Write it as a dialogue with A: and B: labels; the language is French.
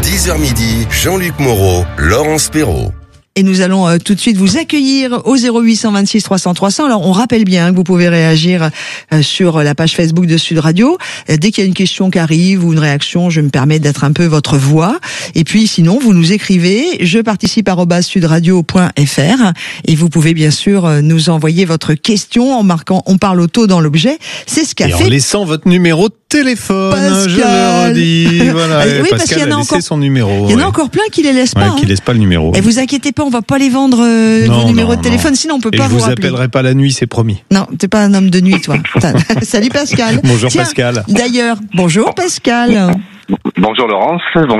A: 10h midi, Jean-Luc Moreau, Laurence Perrault.
B: Et nous allons tout de suite vous accueillir au 0826 300 300. Alors, on rappelle bien que vous pouvez réagir sur la page Facebook de Sud Radio. Dès qu'il y a une question qui arrive ou une réaction, je me permets d'être un peu votre voix. Et puis, sinon, vous nous écrivez jeparticipe@sudradio.fr et vous pouvez bien sûr nous envoyer votre question en marquant "on parle auto" dans l'objet. C'est ce qu'a fait.
C: En laissant votre numéro de téléphone,
B: Pascal.
C: je le redis. Voilà.
B: Oui, parce qu'il y
C: Pascal
B: en a
C: a laissé
B: encore
C: son numéro.
B: Il y en a encore plein qui les laissent pas.
C: Qui laisse pas le numéro.
B: Et vous inquiétez pas, on va pas les vendre vos numéros de téléphone, sinon on peut pas
C: je
B: vous
C: vous
B: rappeler.
C: appellerai pas la nuit, c'est promis.
B: Non, t'es pas un homme de nuit, toi. Salut Pascal.
C: Bonjour
B: Tiens,
C: Pascal.
B: D'ailleurs, bonjour Pascal.
D: Bonjour Laurence.